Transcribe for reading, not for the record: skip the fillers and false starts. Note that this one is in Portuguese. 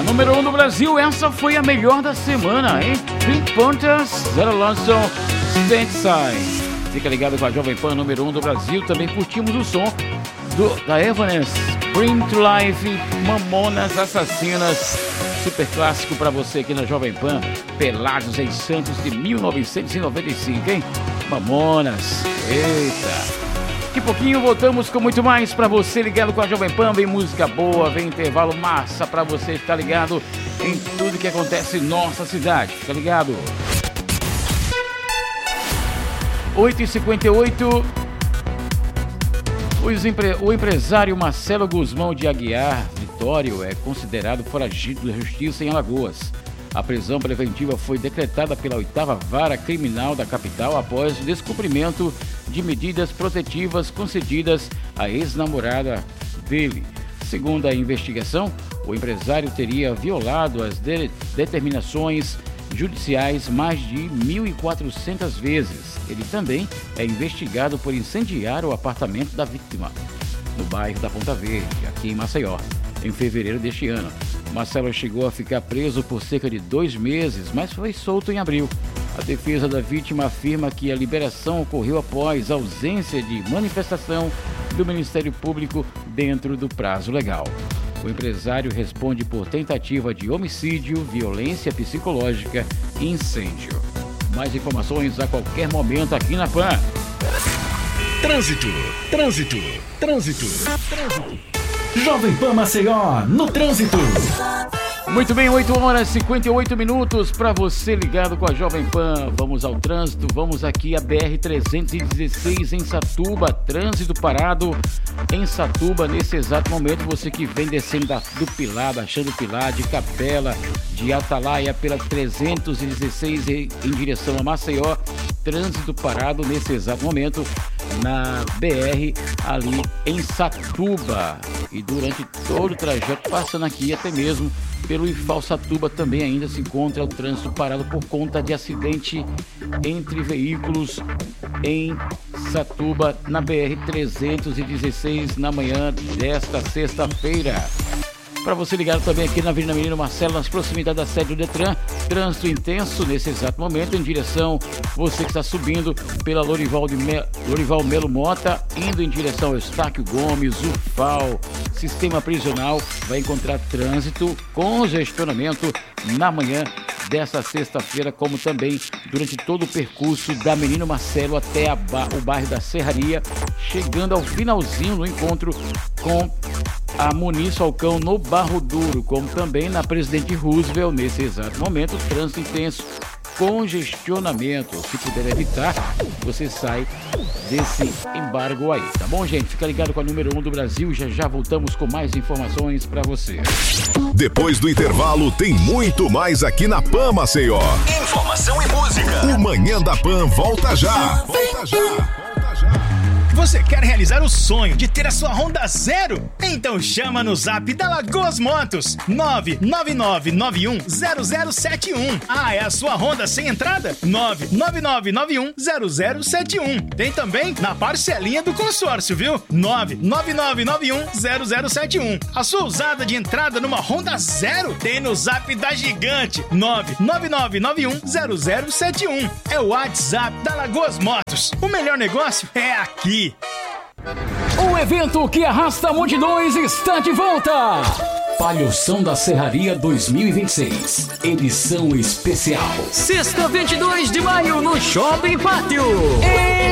número 1 do Brasil, essa foi a melhor da semana, hein? Pink Panthers, Zara Larsson, Stateside. Fica ligado com a Jovem Pan, número 1 do Brasil. Também curtimos o som da Evanescence, Bring to Life, Mamonas Assassinas. Super clássico pra você aqui na Jovem Pan, Pelados em Santos de 1995, hein? Mamonas, eita! Daqui a pouquinho voltamos com muito mais pra você ligado com a Jovem Pan. Vem música boa, vem intervalo massa pra você ficar ligado em tudo que acontece em nossa cidade. Fica ligado. 8h58. O empresário Marcelo Guzmão de Aguiar Vitório é considerado foragido da justiça em Alagoas. A prisão preventiva foi decretada pela 8ª Vara Criminal da capital após o descumprimento de medidas protetivas concedidas à ex-namorada dele. Segundo a investigação, o empresário teria violado as determinações judiciais mais de 1.400 vezes. Ele também é investigado por incendiar o apartamento da vítima, no bairro da Ponta Verde, aqui em Maceió, em fevereiro deste ano. Marcelo chegou a ficar preso por cerca de 2 meses, mas foi solto em abril. A defesa da vítima afirma que a liberação ocorreu após ausência de manifestação do Ministério Público dentro do prazo legal. O empresário responde por tentativa de homicídio, violência psicológica e incêndio. Mais informações a qualquer momento aqui na PAN. Trânsito. Jovem Pan Maceió, no trânsito. Muito bem, 8h58 para você ligado com a Jovem Pan. Vamos ao trânsito, vamos aqui a BR-316 em Satuba, trânsito parado em Satuba nesse exato momento. Você que vem descendo do Pilar, baixando o Pilar, de Capela, de Atalaia pela 316 em direção a Maceió, trânsito parado nesse exato momento na BR ali em Satuba. E durante todo o trajeto, passando aqui até mesmo pelo Ifalsatuba, também ainda se encontra o trânsito parado por conta de acidente entre veículos em Satuba, na BR-316, na manhã desta sexta-feira. Para você ligado também aqui na Avenida Menino Marcelo, nas proximidades da sede do Detran, trânsito intenso nesse exato momento em direção, você que está subindo pela Lorival Melo Mota, indo em direção ao Estáquio Gomes, UFAL, Sistema Prisional, vai encontrar trânsito, congestionamento na manhã desta sexta-feira, como também durante todo o percurso da Menino Marcelo até o bairro da Serraria, chegando ao finalzinho no encontro com a Muniz Falcão no Barro Duro, como também na Presidente Roosevelt, nesse exato momento, trânsito intenso, congestionamento. Se puder evitar, você sai desse embargo aí, tá bom, gente? Fica ligado com a número 1 do Brasil, já voltamos com mais informações para você. Depois do intervalo, tem muito mais aqui na PAN Maceió. Informação e música. O Manhã da PAN volta já. Você quer realizar o sonho de ter a sua Honda Zero? Então chama no zap da Lagoas Motos, 999910071. Ah, é a sua Honda sem entrada? 999910071. Tem também na parcelinha do consórcio, viu? 999910071. A sua usada de entrada numa Honda Zero? Tem no zap da Gigante, 999910071. É o WhatsApp da Lagoas Motos. O melhor negócio é aqui. O evento que arrasta multidões está de volta! Palhoção da Serraria 2026, edição especial. Sexta, 22 de maio, no Shopping Pátio.